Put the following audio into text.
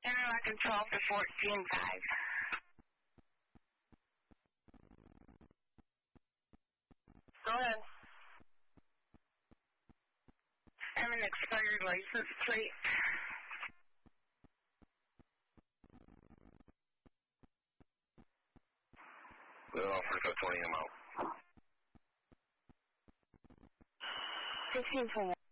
Interlocking 12 to 14, 5. Go ahead. I have an expired license plate. We'll offer to 20 amount. 15 for